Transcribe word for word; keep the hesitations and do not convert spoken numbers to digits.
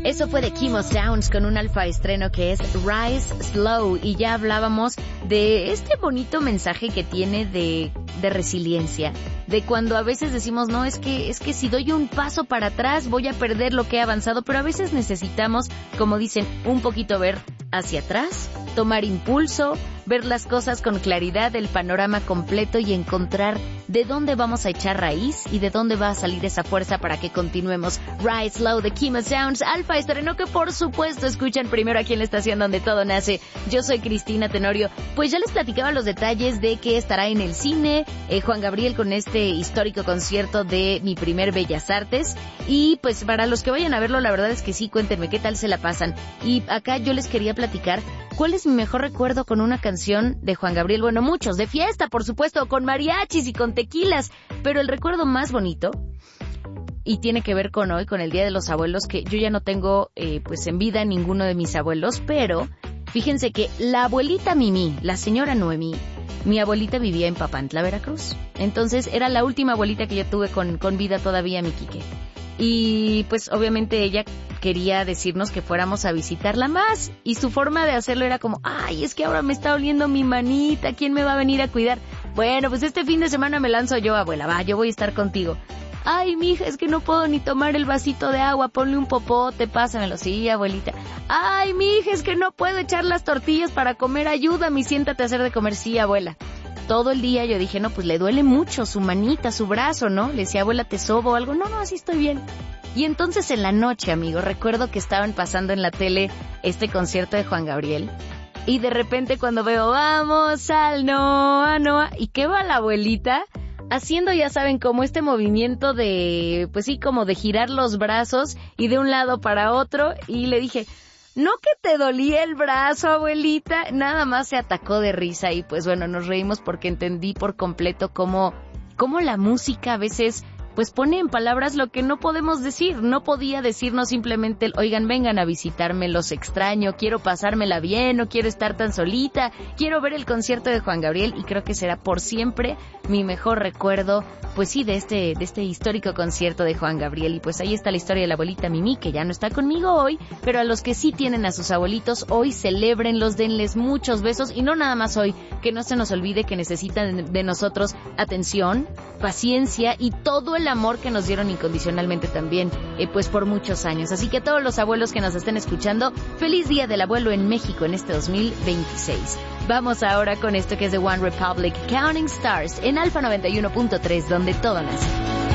Eso fue de Chemo Sounds con un alfa estreno que es Rise Slow, y ya hablábamos de este bonito mensaje que tiene de, de resiliencia, de cuando a veces decimos, no, es que, es que si doy un paso para atrás voy a perder lo que he avanzado, pero a veces necesitamos, como dicen, un poquito ver hacia atrás, tomar impulso, ver las cosas con claridad, el panorama completo y encontrar de dónde vamos a echar raíz y de dónde va a salir esa fuerza para que continuemos. Rise Slow de Chemo Sounds, alfa estreno que por supuesto escuchan primero aquí en la estación donde todo nace. Yo soy Cristina Tenorio. Pues ya les platicaba los detalles de que estará en el cine eh, Juan Gabriel con este histórico concierto de Mi Primer Bellas Artes, y pues para los que vayan a verlo, la verdad es que sí, cuéntenme qué tal se la pasan. Y acá yo les quería platicar cuál es mi mejor recuerdo con una canción de Juan Gabriel. Bueno, muchos, de fiesta, por supuesto, con mariachis y con tequilas, pero el recuerdo más bonito, y tiene que ver con hoy, con el Día de los Abuelos, que yo ya no tengo eh, pues en vida ninguno de mis abuelos, pero fíjense que la abuelita Mimi, la señora Noemí, mi abuelita vivía en Papantla, Veracruz. Entonces era la última abuelita que yo tuve con, con vida todavía, mi Quique. Y pues obviamente ella quería decirnos que fuéramos a visitarla más, y su forma de hacerlo era como, ay, es que ahora me está oliendo mi manita, ¿quién me va a venir a cuidar? Bueno, pues este fin de semana me lanzo yo, abuela, va, yo voy a estar contigo. Ay, mija, es que no puedo ni tomar el vasito de agua, ponle un popote, pásamelo. Sí, abuelita. Ay, mija, es que no puedo echar las tortillas para comer, ayúdame y siéntate a hacer de comer. Sí, abuela. Todo el día yo dije, no, pues le duele mucho su manita, su brazo, ¿no? Le decía, abuela, ¿te sobo o algo? No, no, así estoy bien. Y entonces en la noche, amigo, recuerdo que estaban pasando en la tele este concierto de Juan Gabriel, y de repente cuando veo, vamos al Noa, Noa, y que va la abuelita haciendo, ya saben, como este movimiento de, pues sí, como de girar los brazos y de un lado para otro, y le dije, ¿no que te dolía el brazo, abuelita? Nada más se atacó de risa, y pues bueno, nos reímos porque entendí por completo cómo, cómo la música a veces pues pone en palabras lo que no podemos decir. No podía decirnos simplemente, oigan, vengan a visitarme, los extraño, quiero pasármela bien, no quiero estar tan solita, quiero ver el concierto de Juan Gabriel, y creo que será por siempre mi mejor recuerdo, pues sí, de este, de este histórico concierto de Juan Gabriel. Y pues ahí está la historia de la abuelita Mimi, que ya no está conmigo hoy, pero a los que sí tienen a sus abuelitos hoy, celébrenlos, denles muchos besos, y no nada más hoy, que no se nos olvide que necesitan de nosotros atención, paciencia y todo el amor que nos dieron incondicionalmente también, eh, pues por muchos años. Así que a todos los abuelos que nos estén escuchando, feliz Día del Abuelo en México en este dos mil veintiséis. Vamos ahora con esto que es de One Republic, Counting Stars, en Alfa noventa y uno punto tres, donde todo nace.